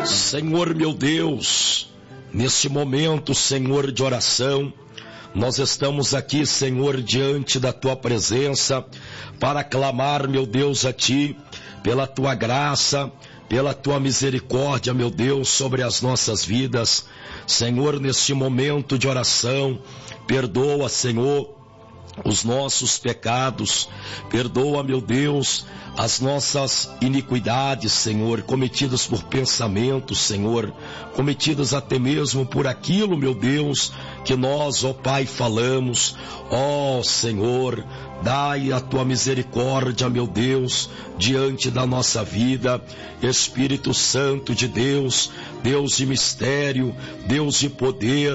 Senhor meu Deus, neste momento, Senhor, de oração, nós estamos aqui, Senhor, diante da Tua presença, para clamar, meu Deus, a Ti, pela Tua graça, pela Tua misericórdia, meu Deus, sobre as nossas vidas. Senhor, neste momento de oração, perdoa, Senhor, os nossos pecados, perdoa, meu Deus, as nossas iniquidades, Senhor, cometidas por pensamentos, Senhor, cometidas até mesmo por aquilo, meu Deus, que nós, ó Pai, falamos. Ó Senhor, dai a Tua misericórdia, meu Deus, diante da nossa vida. Espírito Santo de Deus, Deus de mistério, Deus de poder,